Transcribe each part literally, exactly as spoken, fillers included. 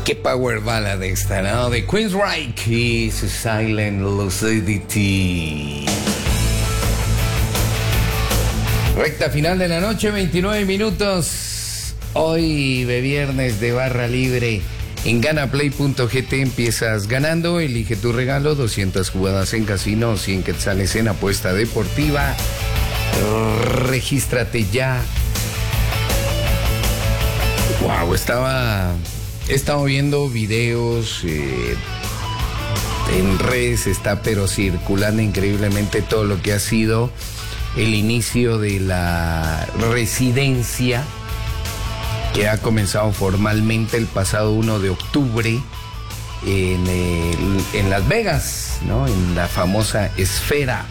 Qué power ballad esta, ¿no? De Queensryche y su Silent Lucidity. Recta final de la noche, veintinueve minutos. Hoy de viernes de barra libre. En ganaplay punto g t empiezas ganando. Elige tu regalo, doscientas jugadas en casino, cien quetzales en apuesta deportiva. Regístrate ya. Wow, estaba... He estado viendo videos eh, en redes, está pero circulando increíblemente todo lo que ha sido el inicio de la residencia que ha comenzado formalmente el pasado uno de octubre en, el, en Las Vegas, ¿no? En la famosa esfera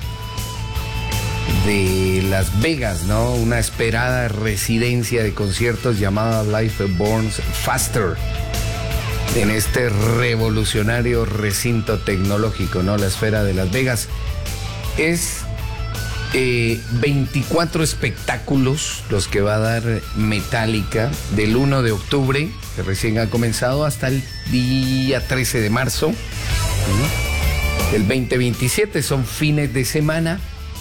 de Las Vegas, ¿no? Una esperada residencia de conciertos llamada Life Burns Faster en este revolucionario recinto tecnológico, ¿no? La esfera de Las Vegas. Es eh, veinticuatro espectáculos los que va a dar Metallica del uno de octubre, que recién ha comenzado, hasta el día trece de marzo. ¿Sí? El veinte veintisiete son fines de semana.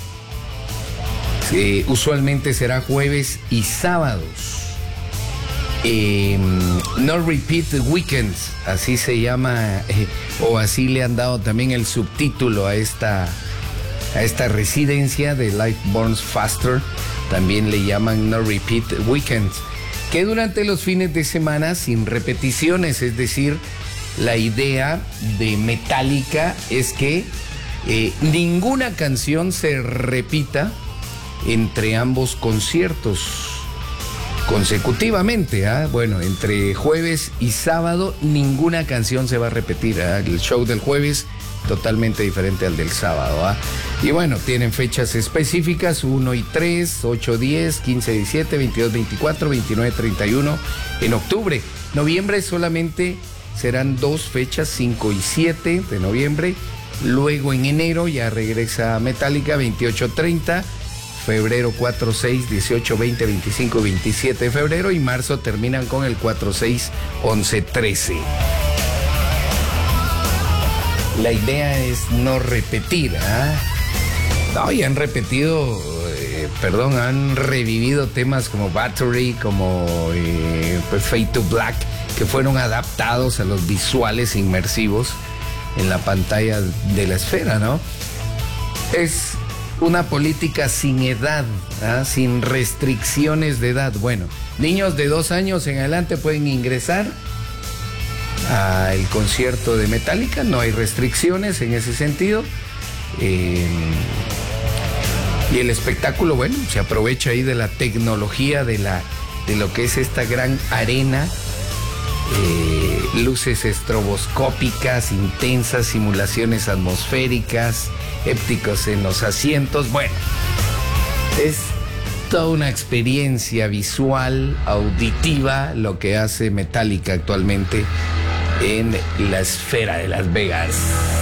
Eh, usualmente será jueves y sábados. Eh, no Repeat Weekends, así se llama, eh, o así le han dado también el subtítulo a esta, a esta residencia de Life Burns Faster. También le llaman No Repeat Weekends, que durante los fines de semana sin repeticiones, es decir, la idea de Metallica es que eh, ninguna canción se repita entre ambos conciertos consecutivamente, ¿eh? Bueno, entre jueves y sábado ninguna canción se va a repetir, ¿eh? El show del jueves totalmente diferente al del sábado, ¿eh? Y bueno, tienen fechas específicas, uno y tres, ocho, diez, quince, diecisiete, veintidós, veinticuatro, veintinueve, treinta y uno en octubre. Noviembre solamente serán dos fechas, cinco y siete de noviembre. Luego en enero ya regresa Metallica, veintiocho, treinta. Febrero cuatro, seis, dieciocho, veinte, veinticinco, veintisiete de febrero, y marzo terminan con el cuatro, seis, once, trece. La idea es no repetir, ¿ah? No, y han repetido, eh, perdón, han revivido temas como Battery, como eh, pues Fade to Black, que fueron adaptados a los visuales inmersivos en la pantalla de la esfera, ¿no? Es una política sin edad, ¿ah? Sin restricciones de edad. Bueno, niños de dos años en adelante pueden ingresar al concierto de Metallica, no hay restricciones en ese sentido. Eh, y el espectáculo, bueno, se aprovecha ahí de la tecnología, de, la, de lo que es esta gran arena. Eh, luces estroboscópicas intensas, simulaciones atmosféricas, hépticos en los asientos. Bueno, es toda una experiencia visual, auditiva, lo que hace Metallica actualmente en la esfera de Las Vegas.